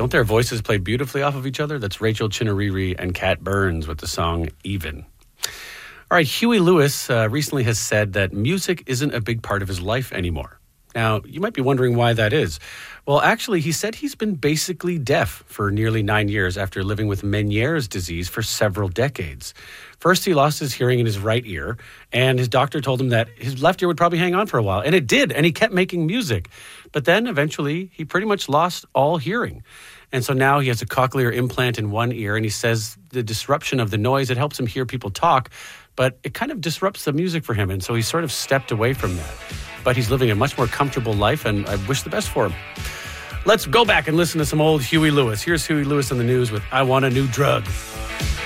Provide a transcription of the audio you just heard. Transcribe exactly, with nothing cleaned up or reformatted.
don't their voices play beautifully off of each other? That's Rachel Chinariri and Kat Burns with the song Even. All right, Huey Lewis uh, recently has said that music isn't a big part of his life anymore. Now, you might be wondering why that is. Well, actually, he said he's been basically deaf for nearly nine years after living with Meniere's disease for several decades. First, he lost his hearing in his right ear, and his doctor told him that his left ear would probably hang on for a while. And it did, and he kept making music. But then, eventually, he pretty much lost all hearing. And so now he has a cochlear implant in one ear, and he says the disruption of the noise, it helps him hear people talk, but it kind of disrupts the music for him, and so he sort of stepped away from that. But he's living a much more comfortable life, and I wish the best for him. Let's go back and listen to some old Huey Lewis. Here's Huey Lewis in the news with I Want a New Drug.